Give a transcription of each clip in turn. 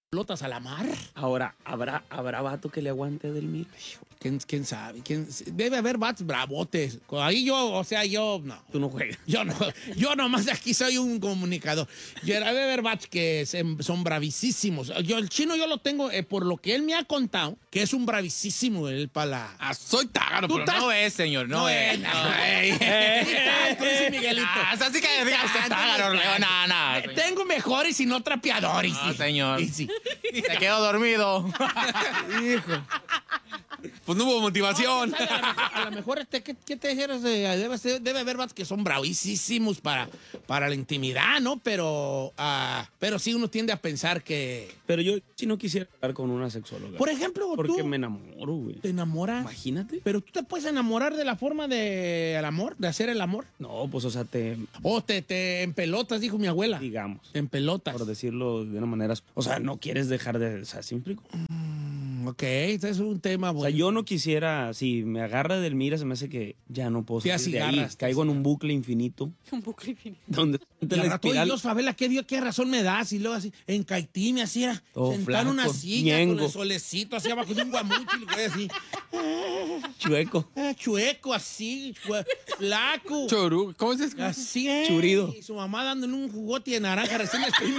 pelotas a la mar. Ahora, ¿habrá vato que le aguante a Edelmira? ¿Quién sabe? Debe haber vatos bravotes. Ahí yo no. Tú no juegas. Yo nomás aquí soy un comunicador. Debe haber vatos que son bravísimos. El chino yo lo tengo, por lo que él me ha contado, que es un bravísimo él para la... Soy tágaro, pero no es, señor, no es. Tú dices Miguelito. Así que diga usted tágaro, no. Tengo mejores y no trapeadores. No, señor. Sí. Se quedó dormido. Hijo. Pues no hubo motivación. A lo mejor, ¿qué te dijeras? Debe haber vatos que son bravísimos para la intimidad, ¿no? Pero sí uno tiende a pensar que... Pero yo sí no quisiera estar con una sexóloga. Por ejemplo, porque tú... me enamoro, güey. ¿Te enamoras? Imagínate. Pero tú te puedes enamorar de la forma del amor, de hacer el amor. No, pues, o sea, O te empelotas, dijo mi abuela. digamos, Te empelotas. por decirlo de una manera... O sea, no quieres dejar de... O sea, ¿sí me explico? Ok, este es un tema O bueno. sea, yo no quisiera... Si me agarra Edelmira, se me hace que ya no puedo Sí, salir así de ahí. agarras, Caigo en un bucle infinito. Un bucle infinito. Donde Y la al rato, espiral... Dios, Fabela, ¿qué razón me das? Y luego así, en Caitime, así era. Todo Sentado en una flaco, silla ñengo. con el solecito, así abajo de un guamuchi, y el güey así. Chueco. Chueco, así, flaco. Choru, ¿cómo es eso? Así, Churido. Y su mamá dándole un jugote de naranja recién exprimido.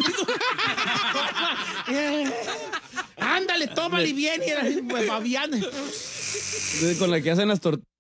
Ándale, tómale bien. Y era así, pues, babiando. Con la que hacen las tortillas.